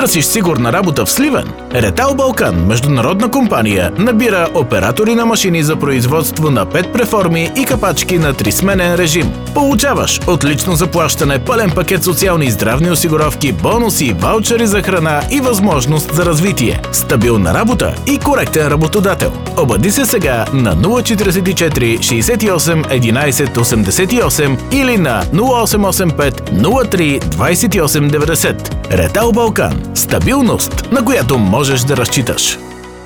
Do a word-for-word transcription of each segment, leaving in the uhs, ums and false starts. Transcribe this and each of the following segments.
Търсиш сигурна работа в Сливен? Ретал Балкан, международна компания, набира оператори на машини за производство на пет преформи и капачки на трисменен режим. Получаваш отлично заплащане, пълен пакет социални и здравни осигуровки, бонуси, ваучери за храна и възможност за развитие. Стабилна работа и коректен работодател. Обади се сега на нула четиридесет и четири шейсет и осем единайсет осемдесет и осем или на нула осем осем пет нула три двайсет и осем деветдесет. Ретал Балкан. Стабилност, на която можеш да разчиташ.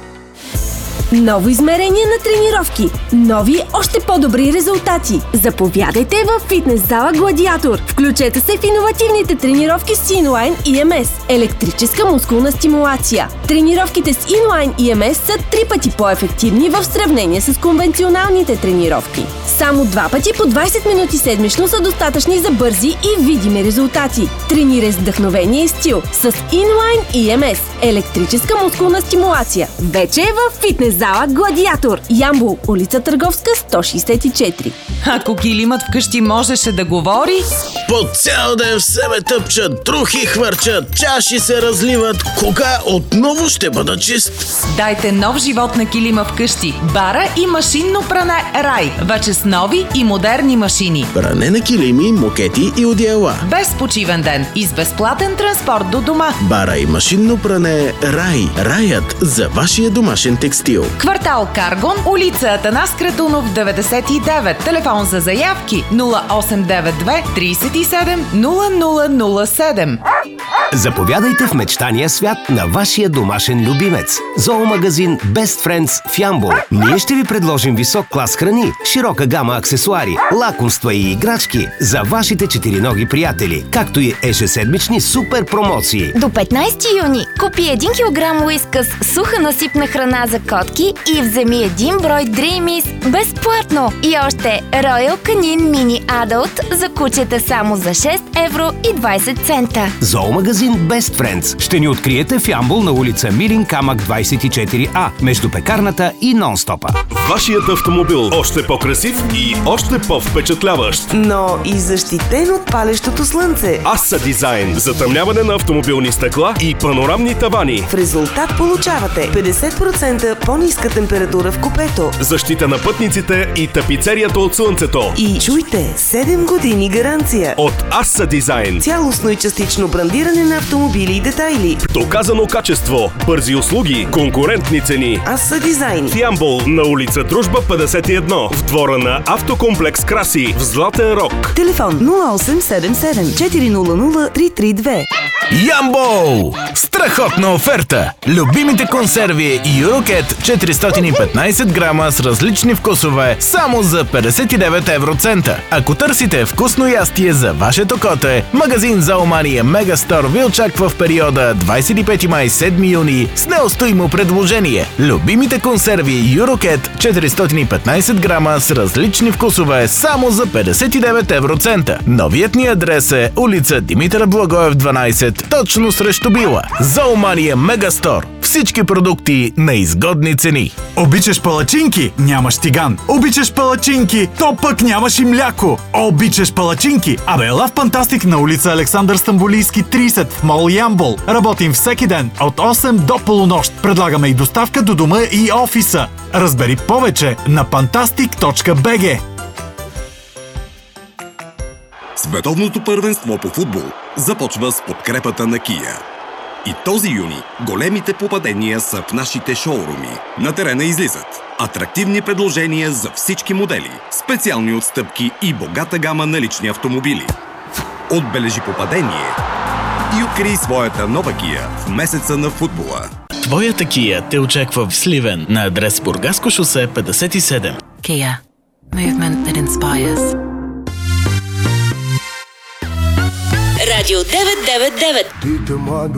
Ново измерение на тренировки. Нови, още по-добри резултати. Заповядайте в фитнес зала Гладиатор. Включете се в иновативните тренировки с Inline и ем ес. Електрическа мускулна стимулация. Тренировките с Inline и ем ес са три пъти по-ефективни в сравнение с конвенционалните тренировки. Само два пъти по двайсет минути седмично са достатъчни за бързи и видими резултати. Тренирай с вдъхновение и стил с Inline и ем ес. Електрическа мускулна стимулация. Вече е в фитнес зала Гладиатор. Ямбол, улица Търговска, сто шейсет и четири. Ако килимът вкъщи можеше да говори... По цял ден в себе тъпчат, трухи хвърчат, чаши се разливат. Кога отново ще бъда чист? Дайте нов живот на килима вкъщи. Бара и машинно пране Рай. Вече с нови и модерни машини. Пране на килими, мокети и одеяла. Без почивен ден и с безплатен транспорт до дома. Бара и машинно пране Рай. Раят за вашия домашен текстил. Квартал Каргон, улица Атанас Кратунов, деветдесет и девет. Телефон за заявки нула осем девет две трийсет и седем нула нула нула седем. Заповядайте в мечтания свят на вашия домашен любимец. Зоомагазин Best Friends в Ямбол. Ние ще ви предложим висок клас храни, широка гама аксесуари, лакомства и играчки за вашите четириноги приятели, както и ежеседмични супер промоции. До петнайсети юни купи един килограм уискъс суха насипна храна за котки и вземи един брой Dreamies безплатно. И още Royal Canin Mini Adult за кучета само за шест евро и двайсет цента. Зоомагазин Best Friends ще ни откриете в Ямбол на улица Мирин камък двайсет и четири А, между пекарната и нон-стопа. Вашият автомобил още по-красив и още по-впечатляващ. Но и защитен от палещото слънце. Аса Дизайн. Затъмняване на автомобилни стъкла и панорамни тавани. В резултат получавате петдесет процента по-ниска температура в купето. Защита на пътниците и тапицерията от слънцето. И чуйте, седем години гаранция. От Аса Дизайн. Цялостно и частично брандиране на автомобили и детайли. Доказано качество, бързи услуги, конкурентни цени. Аса Дизайн. В Ямбол на улица Дружба петдесет и едно. В двора на Автокомплекс Краси в Златен Рог. Телефон нула осем седем седем четири нула нула три три две. Ямбол! Страхотна оферта! Любимите консерви Юрокет четиристотин и петнайсет грама с различни вкусове само за петдесет и девет евроцента. Ако търсите вкусно ястие за вашето коте, магазин Зоомания Мегастор ви очаква в периода двайсет и пети май – седми юни с неустоимо предложение. Любимите консерви Юрокет четиристотин и петнайсет грама с различни вкусове само за петдесет и девет евроцента. Новият ни адрес е улица Димитър Благоев дванайсет, точно срещу Била. Зоомания Мегастор. Всички продукти на изгодни цени. Обичаш палачинки? Нямаш тиган. Обичаш палачинки? То пък нямаш и мляко. Обичаш палачинки? Абе, ела в Фантастик на улица Александър Стамболийски трийсет в мол Ямбол. Работим всеки ден от осем до полунощ. Предлагаме и доставка до дома и офиса. Разбери повече на фантастик точка би джи. Световното първенство по футбол започва с подкрепата на Kia. И този юни големите попадения са в нашите шоуруми. На терена излизат атрактивни предложения за всички модели, специални отстъпки и богата гама на лични автомобили. Отбележи попадение и открий своята нова Kia в месеца на футбола. Твоята Kia те очаква в Сливен на адрес Бургаско шосе петдесет и седем. Kia. Movement that inspires. Радио девет девет девет.